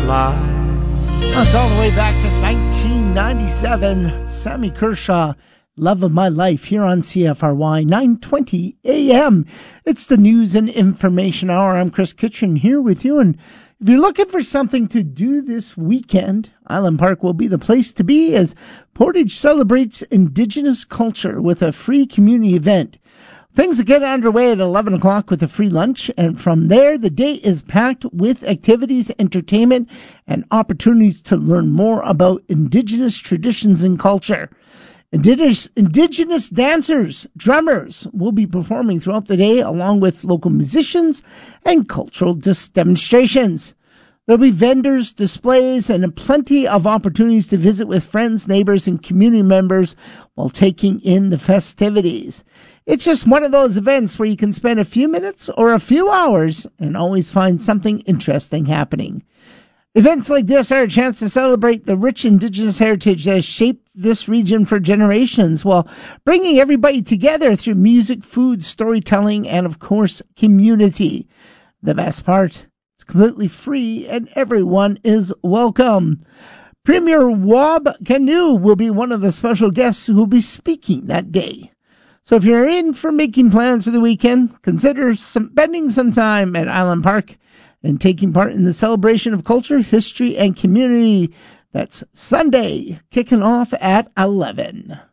That's all the way back to 1997. Sammy Kershaw, Love of My Life, here on CFRY 920 AM. It's the News and Information Hour. I'm Chris Kitchen here with you. And if you're looking for something to do this weekend, Island Park will be the place to be as Portage celebrates Indigenous culture with a free community event. Things get underway at 11 o'clock with a free lunch, and from there, the day is packed with activities, entertainment, and opportunities to learn more about Indigenous traditions and culture. Indigenous dancers, drummers will be performing throughout the day, along with local musicians and cultural demonstrations. There'll be vendors, displays, and plenty of opportunities to visit with friends, neighbors, and community members while taking in the festivities. It's just one of those events where you can spend a few minutes or a few hours and always find something interesting happening. Events like this are a chance to celebrate the rich Indigenous heritage that has shaped this region for generations while bringing everybody together through music, food, storytelling, and, of course, community. The best part, it's completely free and everyone is welcome. Premier Wab Kinew will be one of the special guests who will be speaking that day. So if you're in for making plans for the weekend, consider spending some time at Island Park and taking part in the celebration of culture, history, and community. That's Sunday, kicking off at 11.